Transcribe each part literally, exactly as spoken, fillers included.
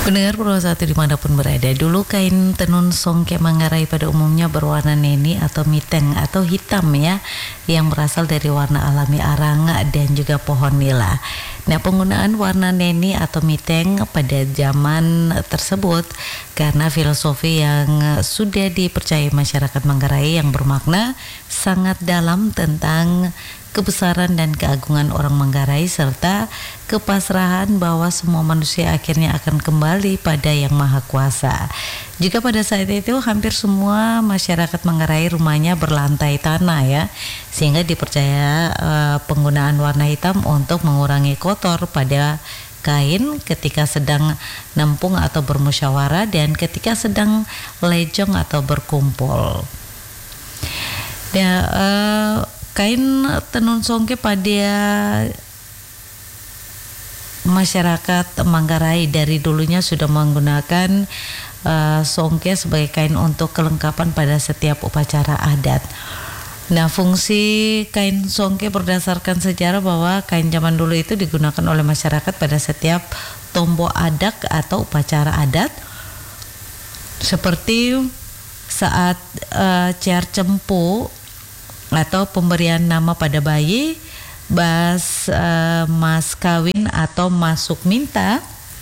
Pendengar Pro satu dimanapun berada, dulu kain tenun songke Manggarai pada umumnya berwarna neni atau miteng atau hitam ya, yang berasal dari warna alami arang dan juga pohon nila. Nah, penggunaan warna neni atau miteng pada zaman tersebut karena filosofi yang sudah dipercayai masyarakat Manggarai yang bermakna sangat dalam tentang kebesaran dan keagungan orang Manggarai serta kepasrahan bahwa semua manusia akhirnya akan kembali pada Yang Maha Kuasa. Juga pada saat itu hampir semua masyarakat Manggarai rumahnya berlantai tanah ya, sehingga dipercaya uh, penggunaan warna hitam untuk mengurangi kotor pada kain ketika sedang nempung atau bermusyawarah dan ketika sedang lejong atau berkumpul. Ya, uh, kain tenun songke pada masyarakat Manggarai dari dulunya sudah menggunakan uh, songke sebagai kain untuk kelengkapan pada setiap upacara adat. Nah, fungsi kain songke berdasarkan sejarah bahwa kain zaman dulu itu digunakan oleh masyarakat pada setiap tombo adak atau upacara adat, seperti saat uh, cear cempu atau pemberian nama pada bayi, bas uh, mas kawin atau masuk minta,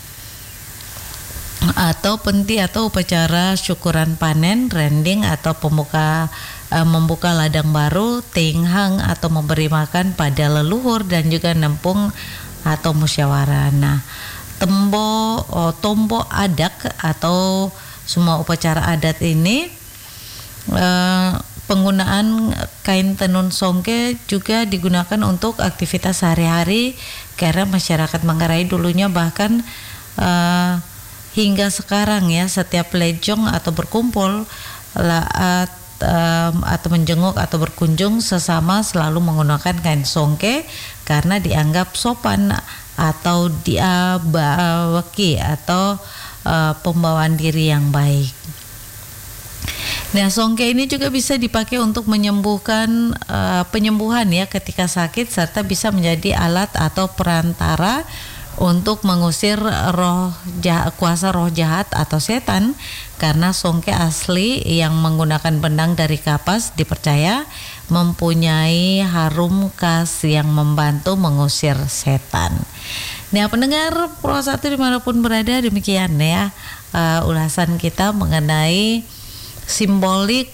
atau penti atau upacara syukuran panen, rending atau pembuka uh, membuka ladang baru, tinghang atau memberi makan pada leluhur dan juga nempung atau musyawarah. Nah, tembo oh, tombo adak atau semua upacara adat ini uh, penggunaan kain tenun songke juga digunakan untuk aktivitas sehari-hari karena masyarakat Manggarai dulunya bahkan uh, hingga sekarang ya setiap lejong atau berkumpul laat, um, atau menjenguk atau berkunjung sesama selalu menggunakan kain songke karena dianggap sopan atau diabawaki atau uh, pembawaan diri yang baik. Nah, songke ini juga bisa dipakai untuk menyembuhkan uh, penyembuhan ya ketika sakit serta bisa menjadi alat atau perantara untuk mengusir roh jahat, kuasa roh jahat atau setan karena songke asli yang menggunakan benang dari kapas dipercaya mempunyai harum khas yang membantu mengusir setan. Nah, pendengar Pro satu dimanapun berada, demikian ya uh, ulasan kita mengenai simbolik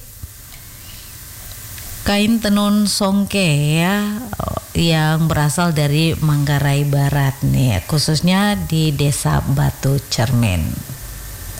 kain tenun songke ya yang berasal dari Manggarai Barat nih, khususnya di Desa Batu Cermin.